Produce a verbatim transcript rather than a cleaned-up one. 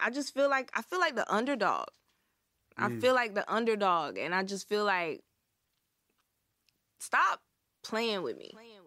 I just feel like I feel like the underdog. I Mm. feel like the underdog, and I just feel like stop playing with me.